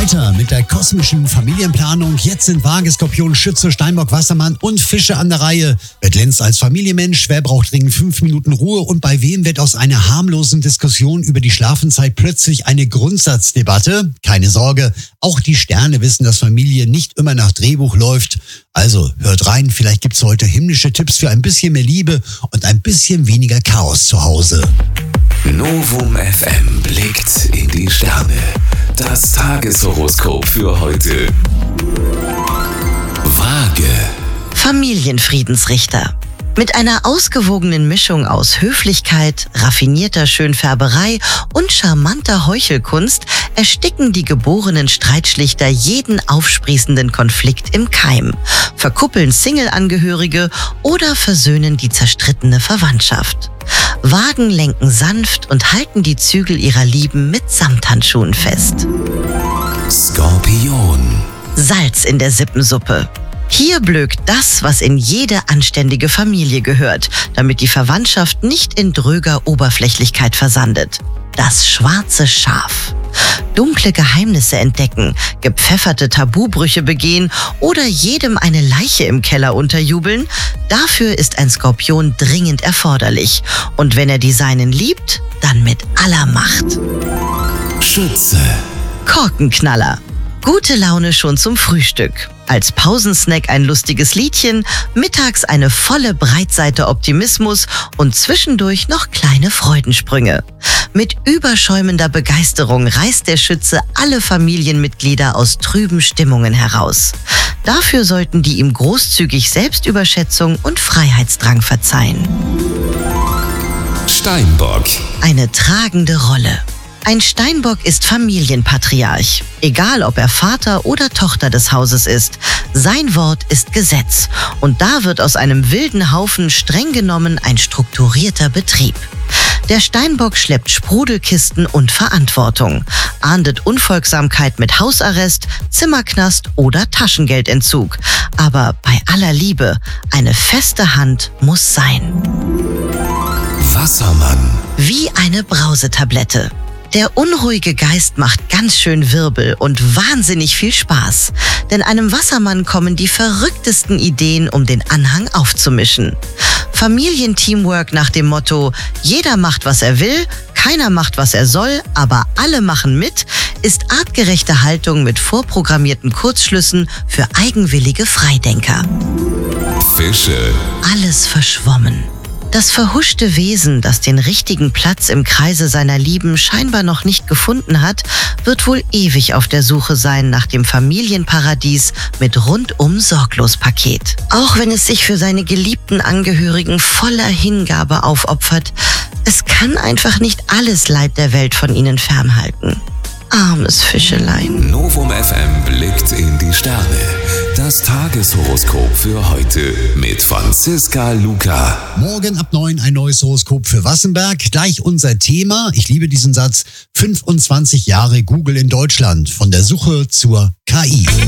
weiter mit der kosmischen Familienplanung. Jetzt sind Waage, Skorpion, Schütze, Steinbock, Wassermann und Fische an der Reihe. Wer glänzt als Familienmensch? Wer braucht dringend 5 Minuten Ruhe? Und bei wem wird aus einer harmlosen Diskussion über die Schlafenszeit plötzlich eine Grundsatzdebatte? Keine Sorge, auch die Sterne wissen, dass Familie nicht immer nach Drehbuch läuft. Also hört rein, vielleicht gibt's heute himmlische Tipps für ein bisschen mehr Liebe und ein bisschen weniger Chaos zu Hause. Novum FM blickt in die Sterne. Das Tageshoroskop für heute. Waage. Familienfriedensrichter. Mit einer ausgewogenen Mischung aus Höflichkeit, raffinierter Schönfärberei und charmanter Heuchelkunst ersticken die geborenen Streitschlichter jeden aufsprießenden Konflikt im Keim, verkuppeln Single-Angehörige oder versöhnen die zerstrittene Verwandtschaft. Wagen lenken sanft und halten die Zügel ihrer Lieben mit Samthandschuhen fest. Skorpion. Salz in der Sippensuppe. Hier blökt das, was in jede anständige Familie gehört, damit die Verwandtschaft nicht in dröger Oberflächlichkeit versandet. Das schwarze Schaf. Dunkle Geheimnisse entdecken, gepfefferte Tabubrüche begehen oder jedem eine Leiche im Keller unterjubeln, dafür ist ein Skorpion dringend erforderlich. Und wenn er die Seinen liebt, dann mit aller Macht. Schütze. Korkenknaller. Gute Laune schon zum Frühstück. Als Pausensnack ein lustiges Liedchen, mittags eine volle Breitseite Optimismus und zwischendurch noch kleine Freudensprünge. Mit überschäumender Begeisterung reißt der Schütze alle Familienmitglieder aus trüben Stimmungen heraus. Dafür sollten die ihm großzügig Selbstüberschätzung und Freiheitsdrang verzeihen. Steinbock. Eine tragende Rolle. Ein Steinbock ist Familienpatriarch. Egal, ob er Vater oder Tochter des Hauses ist, sein Wort ist Gesetz. Und da wird aus einem wilden Haufen streng genommen ein strukturierter Betrieb. Der Steinbock schleppt Sprudelkisten und Verantwortung, ahndet Unfolgsamkeit mit Hausarrest, Zimmerknast oder Taschengeldentzug. Aber bei aller Liebe, eine feste Hand muss sein. Wassermann. Wie eine Brausetablette. Der unruhige Geist macht ganz schön Wirbel und wahnsinnig viel Spaß. Denn einem Wassermann kommen die verrücktesten Ideen, um den Anhang aufzumischen. Familienteamwork nach dem Motto: jeder macht, was er will, keiner macht, was er soll, aber alle machen mit, ist artgerechte Haltung mit vorprogrammierten Kurzschlüssen für eigenwillige Freidenker. Fische. Alles verschwommen. Das verhuschte Wesen, das den richtigen Platz im Kreise seiner Lieben scheinbar noch nicht gefunden hat, wird wohl ewig auf der Suche sein nach dem Familienparadies mit Rundum-Sorglos-Paket. Auch wenn es sich für seine geliebten Angehörigen voller Hingabe aufopfert, es kann einfach nicht alles Leid der Welt von ihnen fernhalten. Armes Fischelein. Novum FM blickt in die Sterne. Das Tageshoroskop für heute mit Franziska Luca. Morgen ab 9 ein neues Horoskop für Wassenberg. Gleich unser Thema. Ich liebe diesen Satz. 25 Jahre Google in Deutschland. Von der Suche zur KI.